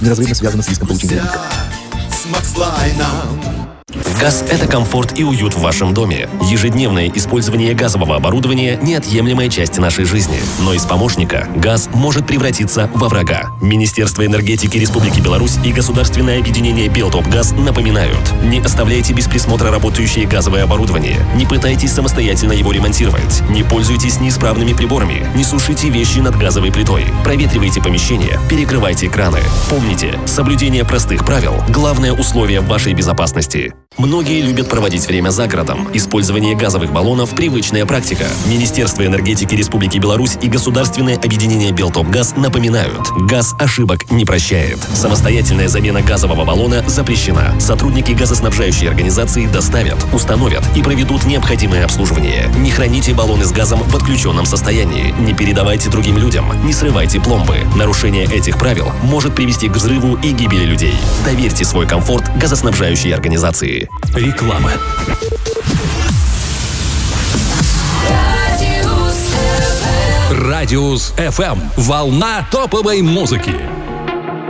неразрывно связано с риском получения риска. ГАЗ – это комфорт и уют в вашем доме. Ежедневное использование газового оборудования – неотъемлемая часть нашей жизни. Но из помощника ГАЗ может превратиться во врага. Министерство энергетики Республики Беларусь и государственное объединение «Белтопгаз» напоминают: не оставляйте без присмотра работающее газовое оборудование, не пытайтесь самостоятельно его ремонтировать, не пользуйтесь неисправными приборами, не сушите вещи над газовой плитой, проветривайте помещение, перекрывайте краны. Помните, соблюдение простых правил – главное условие вашей безопасности. Многие любят проводить время за городом. Использование газовых баллонов – привычная практика. Министерство энергетики Республики Беларусь и государственное объединение «Белтопгаз» напоминают: ГАЗ ошибок не прощает. Самостоятельная замена газового баллона запрещена. Сотрудники газоснабжающей организации доставят, установят и проведут необходимое обслуживание. Не храните баллоны с газом в отключенном состоянии. Не передавайте другим людям. Не срывайте пломбы. Нарушение этих правил может привести к взрыву и гибели людей. Доверьте свой комфорт газоснабжающей организации. Реклама. Радиус FM. Волна топовой музыки.